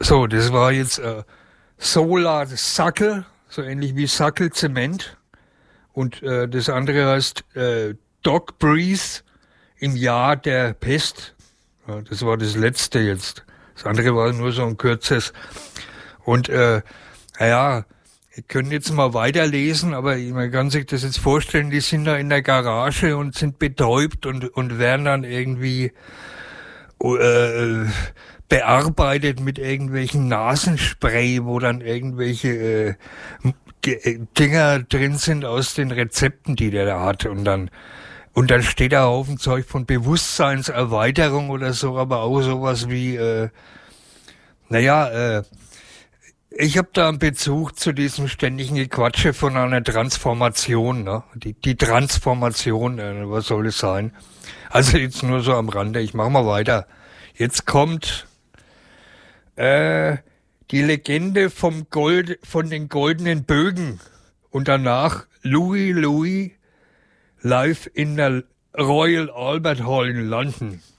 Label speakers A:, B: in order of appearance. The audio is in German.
A: So, das war jetzt Solar Sackel, so ähnlich wie Sackel Zement. Und das andere heißt Dog Breeze im Jahr der Pest. Ja, das war das letzte jetzt. Das andere war nur so ein kurzes. Und naja, ihr könnt jetzt mal weiterlesen, aber man kann sich das jetzt vorstellen, die sind da in der Garage und sind betäubt und werden dann irgendwie bearbeitet mit irgendwelchen Nasenspray, wo dann irgendwelche Dinger drin sind aus den Rezepten, die der da hat. Und dann steht da auf ein Zeug von Bewusstseinserweiterung oder so, aber auch sowas wie, ich habe da einen Bezug zu diesem ständigen Gequatsche von einer Transformation, ne? Die Transformation, was soll es sein? Also jetzt nur so am Rande, ich mach mal weiter. Jetzt kommt die Legende von den goldenen Bögen und danach Louis live in der Royal Albert Hall in London.